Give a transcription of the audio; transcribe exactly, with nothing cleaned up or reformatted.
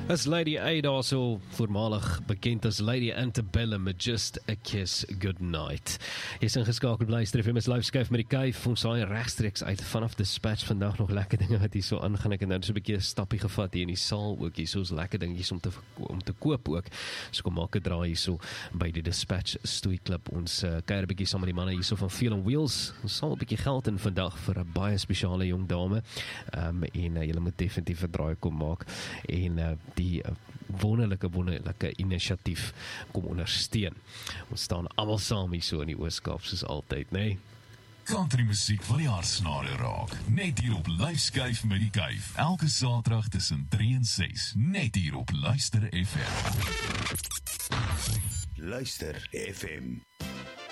As Lady A daarso, voormalig bekend as Lady Antebellum met Just a Kiss Goodnight. Jy is ingeskakeld bly F M is live skuif met die kuif, ons saai regstreeks uit vanaf Dispatch vandag nog lekker dinge wat hier so aangaan. Ek het nou so 'n bietjie 'n stappie gevat hier in die saal ook, hier so's lekker dingetjies om te om te koop ook. So kom maak 'n draai hier so by die Dispatch Stoeiklub. Ons uh, kuier 'n bietjie saam met die manne hier so van Feel on Wheels. Ons sal 'n bietjie geld in vandag vir 'n baie spesiale jong dame. Um, en uh, julle moet definitief 'n draai kom maak en uh, die uh, wonderlike wonderlike inisiatief kom ondersteun. Ons staan almal saam hier so in die Oos-Kaap soos altyd, nê? Nee? Country musiek van die haarsnare raak. Net hier op Lyfskuif met die kuif. Elke Saterdag tussen drie en ses. Net hier op Luister F M. Luister F M.